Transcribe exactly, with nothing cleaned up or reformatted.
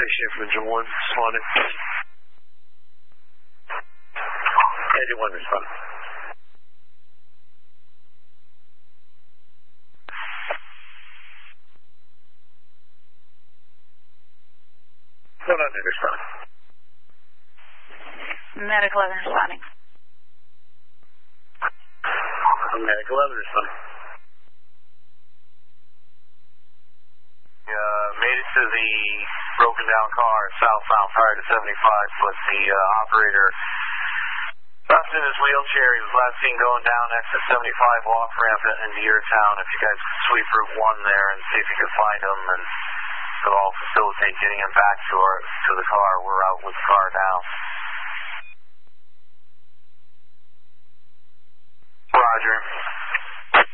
Station from Engine one, responding. Engine one, responding. one hundred, responding. Medic eleven, responding. Medic eleven, responding. Uh, made it to the broken down car southbound prior to seventy-five, but the uh, operator left in his wheelchair. He was last seen going down exit seventy-five off ramp into your town. If you guys could sweep Route one there and see if you could find him, and it'll all facilitate getting him back to our to the car. We're out with the car now. Roger.